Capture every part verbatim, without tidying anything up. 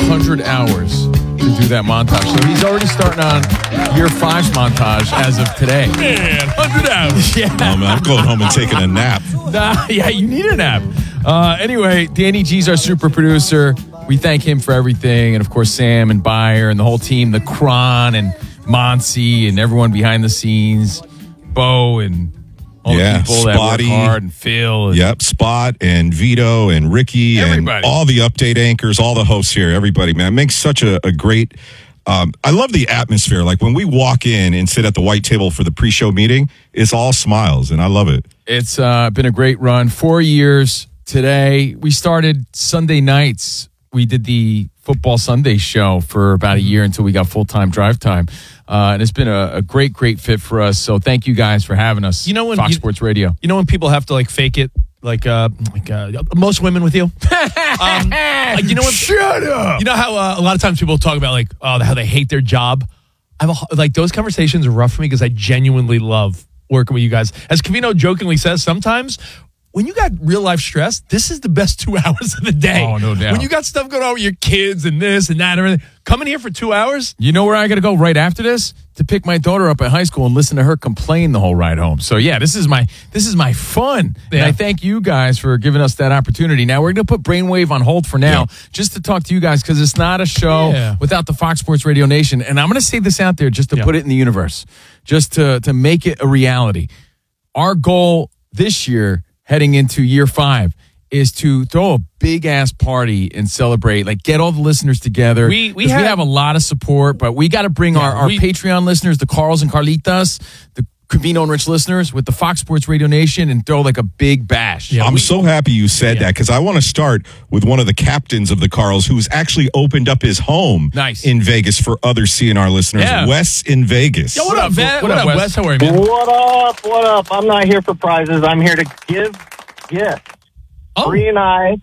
hundred hours to do that montage. So he's already starting on year five's montage as of today. Man, one hundred hours. Yeah. Oh, man, I'm going home and taking a nap. Nah, yeah, you need a nap. Uh, anyway, Danny G's our super producer. We thank him for everything. And, of course, Sam and Bayer and the whole team, the Kron and Monsi and everyone behind the scenes, Bo and all yeah, the people Spotty, that work hard, and Phil. And yep, Spot and Vito and Ricky everybody. And all the update anchors, all the hosts here, everybody, man. It makes such a, a great... Um, I love the atmosphere. Like when we walk in and sit at the white table for the pre-show meeting, it's all smiles, and I love it. It's uh, been a great run. Four years today. We started Sunday nights. We did the Football Sunday show for about a year until we got full-time drive time. Uh, and it's been a, a great, great fit for us. So thank you guys for having us. You know when Fox you, Sports Radio. You know when people have to like fake it, like uh, like uh, most women with you. um, like you know what? Shut up. You know how uh, a lot of times people talk about like oh how they hate their job. I have a, like those conversations are rough for me because I genuinely love working with you guys. As Covino jokingly says, sometimes when you got real life stress, this is the best two hours of the day. Oh, no doubt. When you got stuff going on with your kids and this and that and everything, coming here for two hours. You know where I got to go right after this? To pick my daughter up at high school and listen to her complain the whole ride home. So yeah, this is my this is my fun. Yeah. And I thank you guys for giving us that opportunity. Now we're going to put Brainwave on hold for now, Yeah. just to talk to you guys because it's not a show Yeah. without the Fox Sports Radio Nation. And I'm going to say this out there just to Yeah. put it in the universe, just to to make it a reality. Our goal this year, heading into year five, is to throw a big ass party and celebrate, like get all the listeners together. We- we 'Cause had- we have a lot of support, but we got to bring our, our we- Patreon listeners, the Carls and Carlitas, the Covino and Rich listeners with the Fox Sports Radio Nation and throw like a big bash. Yeah. I'm we- so happy you said Yeah. that because I want to start with one of the captains of the Carls who's actually opened up his home Nice. in Vegas for other C N R listeners. Yeah. Wes in Vegas. Yo, what, What up, up, Vet? what What, up, up, Wes? Wes? How are you, man? What up? What up? I'm not here for prizes. I'm here to give gifts. Oh. Bree and I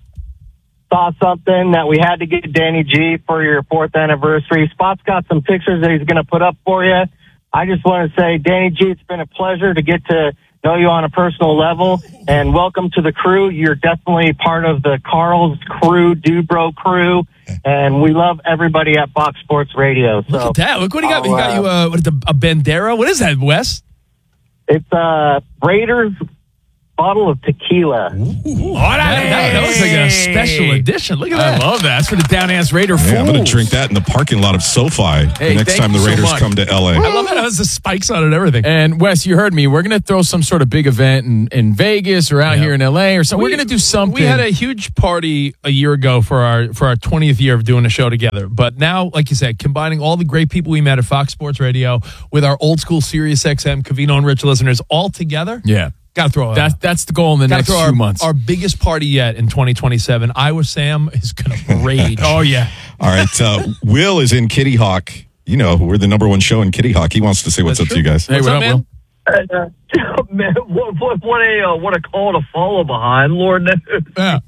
saw something that we had to get Danny G for your fourth anniversary. Spot's got some pictures that he's going to put up for you. I just want to say, Danny G, it's been a pleasure to get to know you on a personal level, and welcome to the crew. You're definitely part of the Carl's crew, Dubro crew, and we love everybody at Fox Sports Radio. So Look at that. Look what he got. He I'll, got you uh, uh, what is the, a Bandera. What is that, Wes? It's a Raiders bottle of tequila. Oh, that, that, that was like a special edition. Look at I that. love that. That's for the Down Ass Raider fools. Yeah, I'm going to drink that in the parking lot of SoFi Hey, the next thank time the you so Raiders much. come to L A. I love that. It has the spikes on it and everything. And Wes, you heard me. We're going to throw some sort of big event in, in Vegas or out Yeah. here in L A or something. We're going to do something. We had a huge party a year ago for our for our twentieth year of doing a show together. But now, like you said, combining all the great people we met at Fox Sports Radio with our old school Sirius X M, Covino and Rich listeners all together. yeah. Got to throw a, That, that's the goal in the gotta next throw few our, months. our biggest party yet in twenty twenty-seven. Iowa Sam is going to rage. oh, yeah. All right. Uh, Will is in Kitty Hawk. You know, we're the number one show in Kitty Hawk. He wants to say what's That's up to you true. guys. Hey, What's what up, up, man? Will? Uh, man, what, what, what a uh, what a call to follow behind, Lord knows. Yeah.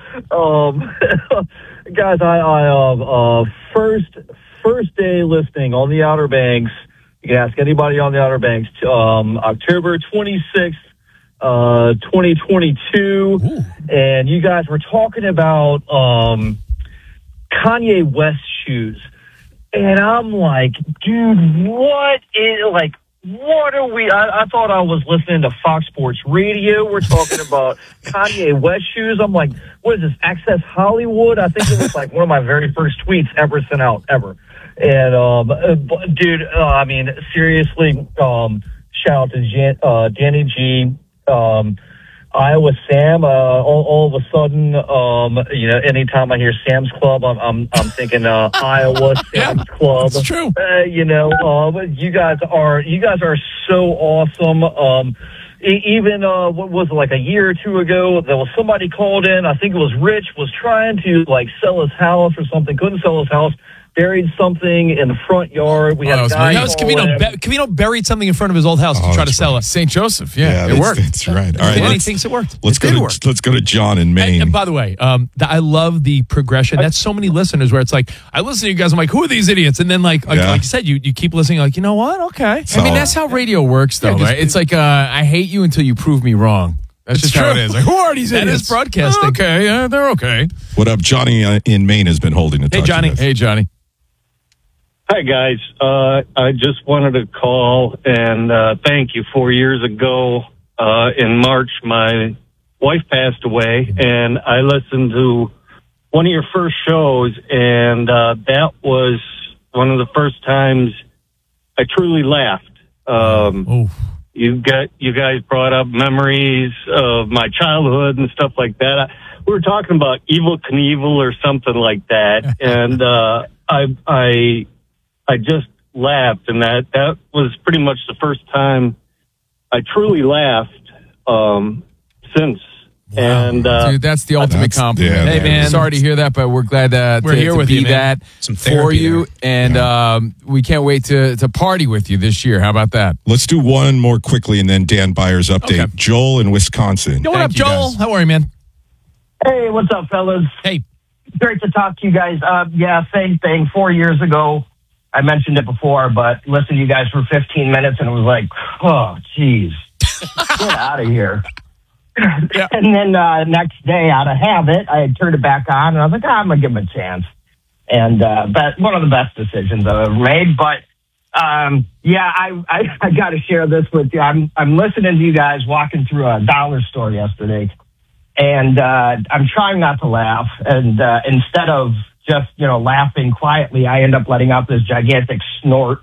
um, guys, I, I uh, uh, first first day listening on the Outer Banks. You can ask anybody on the Outer Banks. Um, October twenty-sixth, uh, twenty twenty-two, Ooh. and you guys were talking about um, Kanye West shoes, and I'm like, dude, what is like? What are we? I, I thought I was listening to Fox Sports Radio. We're talking about Kanye West shoes. I'm like, what is this? Access Hollywood? I think it was like one of my very first tweets ever sent out ever. And um, uh, dude, uh, I mean, seriously, um, shout out to Jan, uh, Danny G, um, Iowa Sam. Uh, all, all of a sudden, um, you know, anytime I hear Sam's Club, I'm I'm, I'm thinking uh, Iowa Sam's Yeah, Club. that's true. Uh, you know, uh, you guys are you guys are so awesome. Um, e- even uh, what was it, like a year or two ago? There was somebody called in. I think it was Rich was trying to like sell his house or something. Couldn't sell his house. Buried something in the front yard. We Oh, had that a was guy me. That was call Covino. in. Be- Covino buried something in front of his old house Oh, to try to that's sell right. it. Saint Joseph. Yeah, it that's- worked. That's right. All right. And he Let's, thinks it worked. let's It go did to work. let's go to John in Maine. And, and by the way, um, th- I love the progression. That's so many listeners where it's like, I listen to you guys, I'm like, who are these idiots? And then like, like, Yeah. like you said, you, you keep listening, like, you know what? Okay. So- I mean, that's how radio works, though, Yeah, 'cause right? It's like, uh, I hate you until you prove me wrong. That's It's just how it true. is. Like, who are these That idiots? is broadcasting. Oh, okay, yeah, they're okay. What up, Johnny uh, in Maine has been holding the Hey, touch. Johnny. Hey, Johnny. Hi, guys. Uh, I just wanted to call and uh, thank you. Four years ago uh, in March, my wife passed away, and I listened to one of your first shows, and uh, that was one of the first times I truly laughed. Um, Oh, you got you guys brought up memories of my childhood and stuff like that. I, we were talking about Evel Knievel or something like that, and uh, I I I just laughed, and that that was pretty much the first time I truly laughed um, since. And uh, Dude, that's the ultimate That's- compliment. yeah, Hey, man. Sorry to hear that, but we're glad uh, We're to, here to with be you, man. that Some for therapy you. And um, we can't wait to, to party with you this year. How about that? Let's do one more quickly, and then Dan Byers update. Okay. Joel in Wisconsin. Yo, what Thank up, you, Joel? guys. How are you, man? Hey, what's up, fellas? Hey. Great to talk to you guys. Uh, yeah, same thing. Four years ago, I mentioned it before, but listened to you guys for fifteen minutes, and it was like, oh, geez, get out of here. Yeah. And then uh, next day, out of habit, I had turned it back on, and I was like, ah, I'm gonna give him a chance. And uh, but one of the best decisions I've ever made. But um, yeah, I I, I got to share this with you. I'm I'm listening to you guys walking through a dollar store yesterday. And uh, I'm trying not to laugh. And uh, instead of just, you know, laughing quietly, I end up letting out this gigantic snort.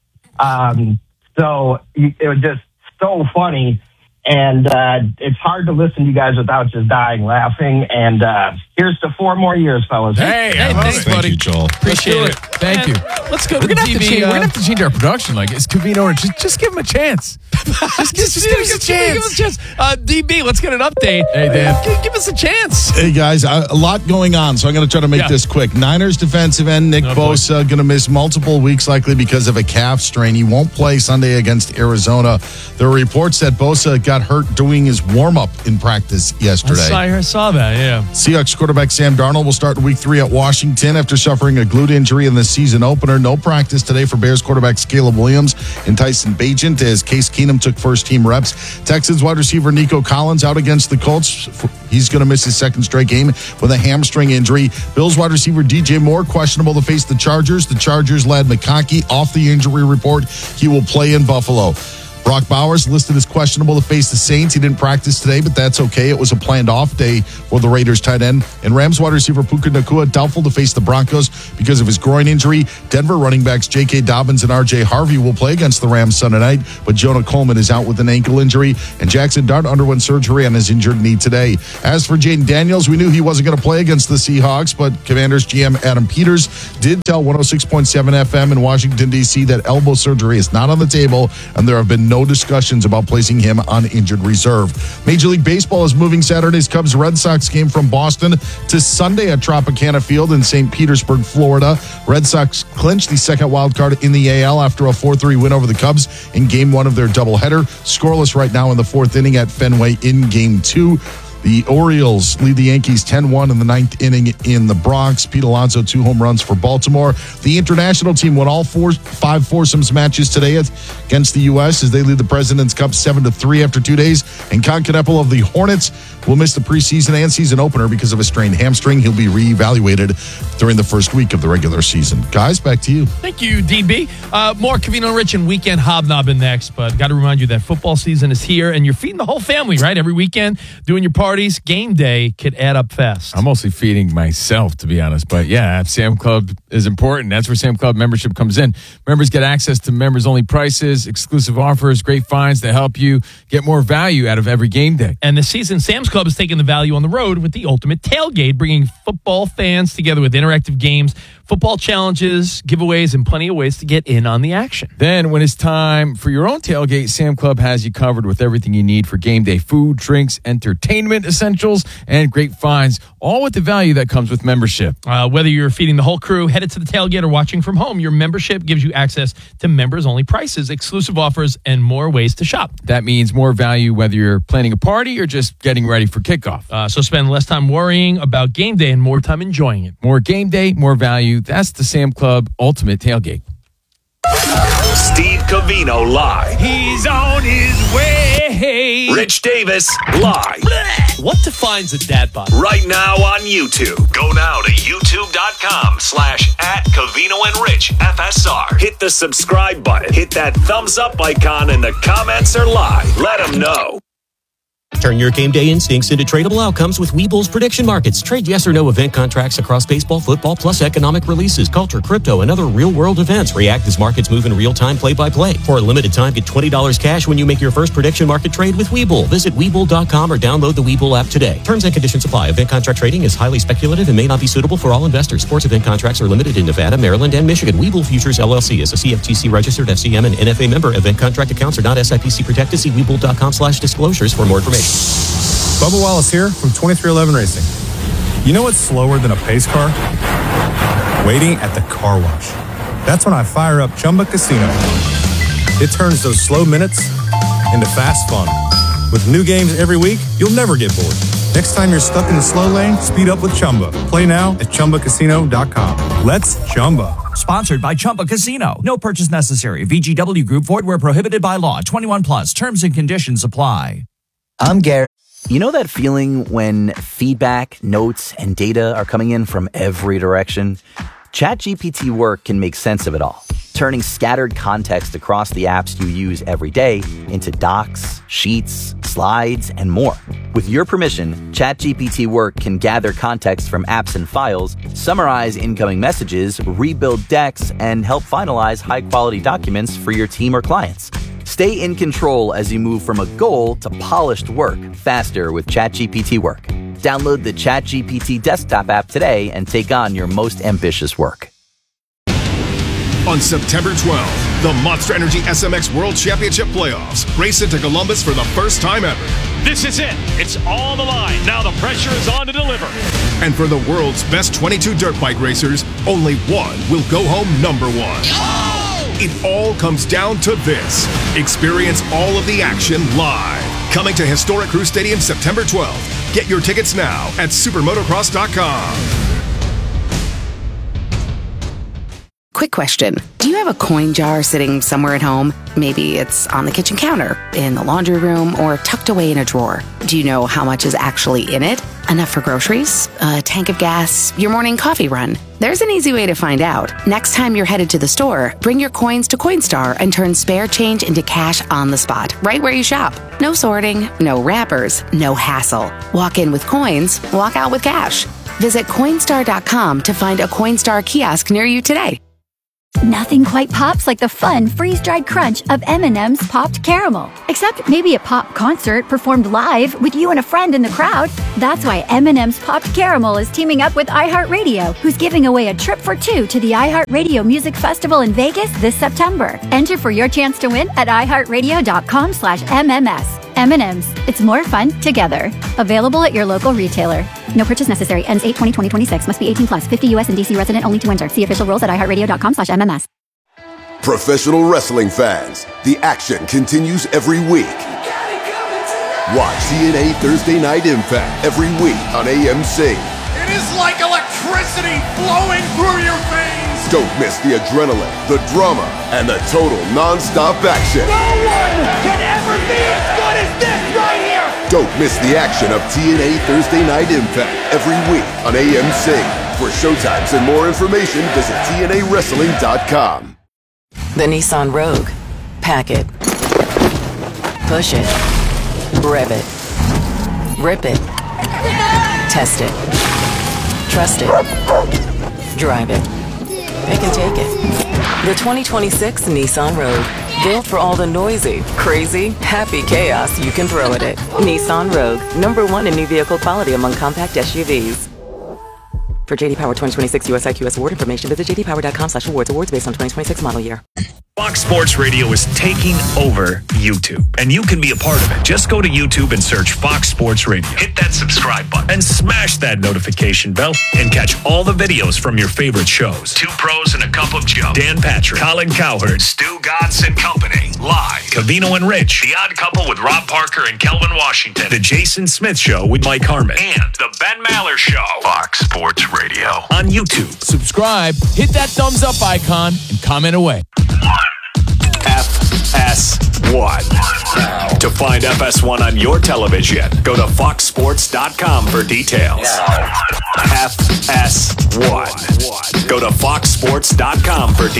Um, so it was just so funny. And uh, it's hard to listen to you guys without just dying laughing. And uh, here's to four more years, fellas. Hey, Hey, I love thanks, it. Thank buddy. you, Joel. Appreciate do it. it. Thank you. Let's go. We're gonna, have to D B, change, uh, we're gonna have to change our production. Like, it's convenient. Just, just give him a chance. Just, just, just give us a Give us a chance. chance. Uh, D B, let's get an update. Hey, Dan. Give, give us a chance. Hey, guys, a a lot going on, so I'm going to try to make Yeah. this quick. Niners defensive end Nick Oh, boy. Bosa going to miss multiple weeks likely because of a calf strain. He won't play Sunday against Arizona. There are reports that Bosa got hurt doing his warm-up in practice I yesterday. saw, I saw that, yeah. Seahawks quarterback Sam Darnold will start week three at Washington after suffering a glute injury in the season opener. No practice today for Bears quarterbacks Caleb Williams and Tyson Bagent as Case Keenum took first-team reps. Texans wide receiver Nico Collins out against the Colts. He's going to miss his second straight game with a hamstring injury. Bills wide receiver D J Moore questionable to face the Chargers. The Chargers led McConkey off the injury report. He will play in Buffalo. Brock Bowers listed as questionable to face the Saints. He didn't practice today, but that's okay. It was a planned off day for the Raiders tight end. And Rams wide receiver Puka Nacua doubtful to face the Broncos because of his groin injury. Denver running backs J K. Dobbins and R J. Harvey will play against the Rams Sunday night, but Jonah Coleman is out with an ankle injury. And Jackson Dart underwent surgery on his injured knee today. As for Jaden Daniels, we knew he wasn't going to play against the Seahawks, but Commanders G M Adam Peters did tell one oh six point seven F M in Washington, D C that elbow surgery is not on the table, and there have been no discussions about placing him on injured reserve. Major League Baseball is moving Saturday's Cubs-Red Sox game from Boston to Sunday at Tropicana Field in Saint Petersburg, Florida. Red Sox clinched the second wild card in the A L after a four three win over the Cubs in game one of their doubleheader. Scoreless right now in the fourth inning at Fenway in game two. The Orioles lead the Yankees ten one in the ninth inning in the Bronx. Pete Alonso, two home runs for Baltimore. The international team won all four, five foursomes matches today against the U S as they lead the President's Cup seven to three after two days. And Con Kneppel of the Hornets will miss the preseason and season opener because of a strained hamstring. He'll be reevaluated during the first week of the regular season. Guys, back to you. Thank you, D B. Uh, more Covino Rich and Weekend Hobnobbing next, but got to remind you that football season is here and you're feeding the whole family, right? Every weekend, doing your parties. Game day could add up fast. I'm mostly feeding myself, to be honest. But yeah, Sam Club is important. That's where Sam Club membership comes in. Members get access to members-only prices, exclusive offers, great finds to help you get more value out of every game day. And this season, Sam's Club is taking the value on the road with the ultimate tailgate, bringing football fans together with interactive games, football challenges, giveaways, and plenty of ways to get in on the action. Then, when it's time for your own tailgate, Sam Club has you covered with everything you need for game day food, drinks, entertainment essentials, and great finds, all with the value that comes with membership. Uh, whether you're feeding the whole crew, headed to the tailgate, or watching from home, your membership gives you access to members-only prices, exclusive offers, and more ways to shop. That means more value whether you're planning a party or just getting ready for kickoff. Uh, so spend less time worrying about game day and more time enjoying it. More game day, more value. That's the Sam Club Ultimate Tailgate. Steve Covino live. He's on his way. Rich Davis, live. What defines a dad bod? Right now on YouTube. Go now to youtube.com slash at Covino and Rich F S R. Hit the subscribe button. Hit that thumbs up icon and the comments are live. Let them know. Turn your game day instincts into tradable outcomes with Webull's prediction markets. Trade yes or no event contracts across baseball, football, plus economic releases, culture, crypto, and other real-world events. React as markets move in real time, play-by-play. For a limited time, get twenty dollars cash when you make your first prediction market trade with Webull. Visit Webull dot com or download the Webull app today. Terms and conditions apply. Event contract trading is highly speculative and may not be suitable for all investors. Sports event contracts are limited in Nevada, Maryland, and Michigan. Webull Futures, L L C is a C F T C-registered F C M and N F A member. Event contract accounts are not S I P C protected. See Webull dot com slash disclosures for more information. Bubba Wallace here from twenty-three eleven Racing. You know what's slower than a pace car? Waiting at the car wash. That's when I fire up Chumba Casino. It turns those slow minutes into fast fun. With new games every week, you'll never get bored. Next time you're stuck in the slow lane, speed up with Chumba. Play now at chumba casino dot com. Let's Chumba. Sponsored by Chumba Casino. No purchase necessary. V G W Group. Void where prohibited by law. twenty-one plus. Terms and conditions apply. I'm Garrett. You know that feeling when feedback, notes, and data are coming in from every direction? ChatGPT Work can make sense of it all, turning scattered context across the apps you use every day into docs, sheets, slides, and more. With your permission, ChatGPT Work can gather context from apps and files, summarize incoming messages, rebuild decks, and help finalize high-quality documents for your team or clients. Stay in control as you move from a goal to polished work faster with ChatGPT Work. Download the ChatGPT desktop app today and take on your most ambitious work. On September twelfth, the Monster Energy S M X World Championship Playoffs race into Columbus for the first time ever. This is it. It's all the line. Now the pressure is on to deliver. And for the world's best twenty-two dirt bike racers, only one will go home number one. Oh! It all comes down to this. Experience all of the action live. Coming to historic Crew Stadium September twelfth. Get your tickets now at supermotocross dot com. Quick question. Do you have a coin jar sitting somewhere at home? Maybe it's on the kitchen counter, in the laundry room, or tucked away in a drawer. Do you know how much is actually in it? Enough for groceries, a tank of gas, your morning coffee run? There's an easy way to find out. Next time you're headed to the store, bring your coins to Coinstar and turn spare change into cash on the spot, right where you shop. No sorting, no wrappers, no hassle. Walk in with coins, walk out with cash. Visit Coinstar dot com to find a Coinstar kiosk near you today. Nothing quite pops like the fun freeze-dried crunch of M and M's Popped Caramel. Except maybe a pop concert performed live with you and a friend in the crowd. That's why M and M's Popped Caramel is teaming up with iHeartRadio, who's giving away a trip for two to the iHeartRadio Music Festival in Vegas this September. Enter for your chance to win at iHeartRadio dot com slash M M S. M and M's. It's more fun together. Available at your local retailer. No purchase necessary. Ends eight twenty twenty twenty-six. Must be eighteen plus. fifty U S and D C resident only to enter. See official rules at iHeartRadio dot com slash M M S. Professional wrestling fans, the action continues every week. Watch T N A Thursday Night Impact every week on A M C. It is like electricity flowing through your veins. Don't miss the adrenaline, the drama, and the total non-stop action. No one can ever be as good as this right here. Don't miss the action of T N A Thursday Night Impact every week on A M C. For showtimes and more information, visit T N A wrestling dot com. The Nissan Rogue. Pack it. Push it. Rev it. Rip it. Test it. Trust it. Drive it. Pick and take it. The twenty twenty-six Nissan Rogue. Built for all the noisy, crazy, happy chaos you can throw at it. Nissan Rogue. Number one in new vehicle quality among compact S U Vs. For J D Power twenty twenty-six U S I Q S award information, visit j d power dot com slash awards. Awards based on twenty twenty-six model year. Fox Sports Radio is taking over YouTube, and you can be a part of it. Just go to YouTube and search Fox Sports Radio. Hit that subscribe button and smash that notification bell and catch all the videos from your favorite shows. Two Pros and a Cup of Joe. Dan Patrick, Colin Cowherd, Stu Gatz and Company. Live. Covino and Rich. The Odd Couple with Rob Parker and Kelvin Washington. The Jason Smith Show with Mike Harmon. And The Ben Maller Show. Fox Sports Radio on YouTube. Subscribe, hit that thumbs up icon, and comment away. F S one. To find F S one on your television, go to fox sports dot com for details. F S one. Go to fox sports dot com for details.